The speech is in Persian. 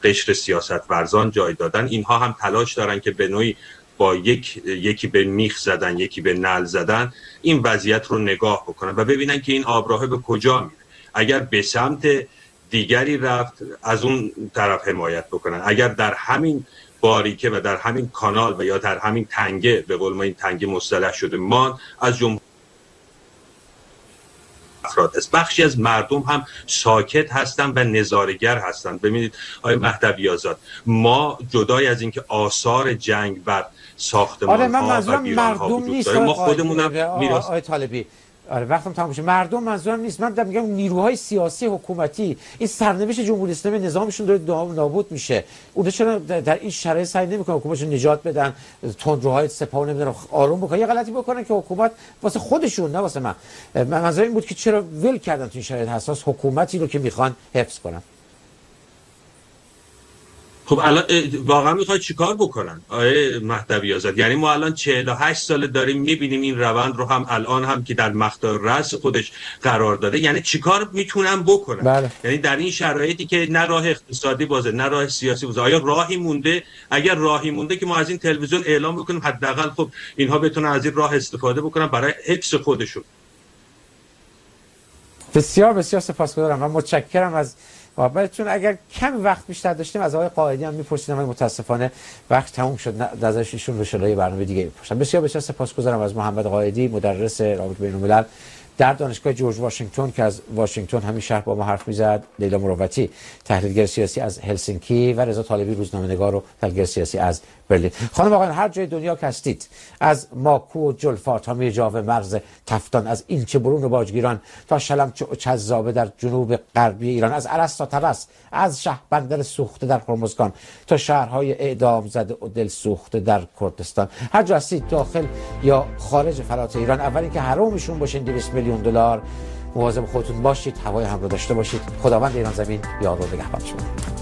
قشر سیاست ورزان جای دادن، اینها هم تلاش دارن که به نوعی با یکی به میخ زدن، یکی به نعل زدن، این وضعیت رو نگاه بکنن و ببینن که این آبراهه به کجا میره. اگر به سمت دیگری رفت از اون طرف حمایت بکنن، اگر در همین باریکه و در همین کانال و یا در همین تنگه، به قول ما این تنگه مصطلح شده، ما از جمهور افراد است. بخشی از مردم هم ساکت هستن و نظاره‌گر هستن. ببینید آقای مهدوی آزاد، ما جدای از اینکه آثار جنگ بر ساختمان ها و ویران ها وجود داره، ما خودمون هم میراث آقای طالبی، آره وقتم تموم شد. مردم منظورم نیست، من دارم میگم نیروهای سیاسی حکومتی، این سرنوشت جمهوری اسلامی نظامشون داره نابود میشه. اونها چرا در این شرایط سعی نمیکنن حکومتشون نجات بدن، تندروهای سپاه نمیدونن آروم بکنن، یه غلطی بکنن که حکومت واسه خودشون نه واسه من. منظورم این بود که چرا ول کردن تو این شرایط حساس حکومتی رو که میخوان حفظ کنن. خب الان واقعا میخواد چیکار بکنن آقای مهدوی آزاد؟ یعنی ما الان 48 ساله داریم میبینیم این روند رو، هم الان هم که در مقطع رأس خودش قرار داده. یعنی چیکار میتونن بکنن؟ بله. یعنی در این شرایطی که نه راه اقتصادی بازه نه راه سیاسی بازه، آیا راهی مونده؟ اگر راهی مونده که ما از این تلویزیون اعلام بکنیم حداقل خب اینها بتونن از این راه استفاده بکنن برای حفظ خودشون. بسیار بسیار سپاسگزارم و متشکرم از چون اگر کم وقت بیشتر داشتیم از آقای قائدی هم میپرسیدم، ولی متاسفانه وقت تموم شد، نظرش ایشون رو شلای برنامه دیگه میپرسم. بسیار بسیار سپاسگزارم از محمد قائدی، مدرس رابطه بین‌الملل در دانشگاه جورج واشنگتن که از واشنگتن همین شهر با ما حرف میزد، لیلا مروتی تحلیلگر سیاسی از هلسینکی و رضا طالبی روزنامه‌نگار و تحلیلگر سیاسی از برلین. خانم آقایان، هر جای دنیا که هستید، از ماکو و جلفا تا میرجاو مرز تفتان، از ایلچه برون و باجگیران تا شلمچه و چذابه در جنوب غربی ایران، از ارس تا طبس، از شهربندر سوخته در هرمزگان تا شهرهای اعدام زده و دل سوخته در کردستان، هر جا هستید داخل یا خارج فلات ایران، اول اینکه حرامشون باشین 200 میلیون دلار، مواظب خودتون باشید، هوای هم رو داشته باشید. خداوند ایران زمین یار و نگهبان شما.